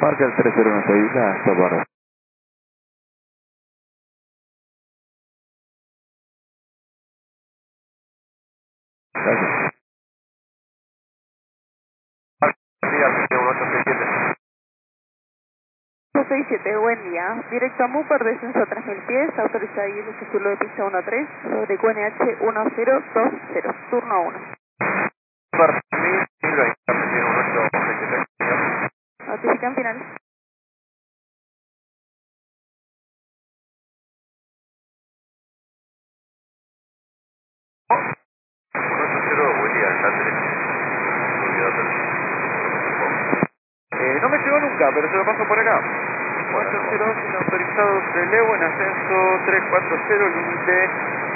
Marca el 3016, la stop bar. Gracias. 167, buen día. Directo a Mupar, descenso a 3000 pies, autorizada y el título de pista 13, sobre QNH 1020, turno 1. Notifican final. No me llegó nunca, pero se lo paso por acá. 802 autorizado de Levo en ascenso 340, límite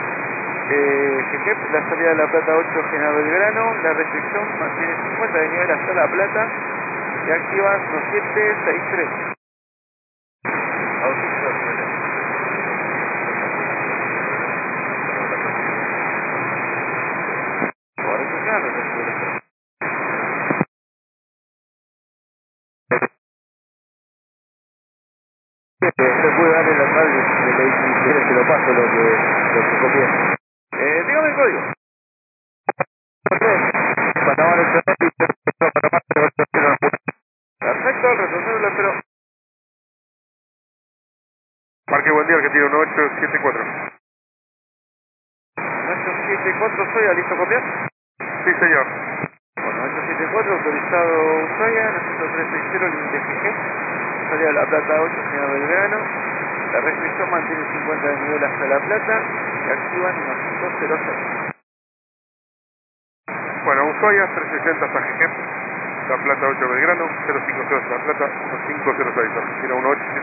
GGEP, la salida de La Plata 8 General Belgrano, la restricción mantiene 50 de nivel hasta La Plata y activan 2763. Ahora funciona, no sé. Se puede dar el atrás de ley si quieres que lo paso lo que copié. Dígame el código. Panamá el Perfecto, el retroceder lo espero. Parque Buen Día, Argentina 1874. 874, soy listo copiar. Sí, señor. Bueno, 874, autorizado Ushuaia, 9360, límite GG. Salida de La Plata 8, General Belgrano. La restricción mantiene 50 de nivel hasta La Plata y activan 1506. Bueno, Ushuaia 360 hasta GG. La Plata 8 Belgrano, 050 La Plata, 1506, Argentina 18.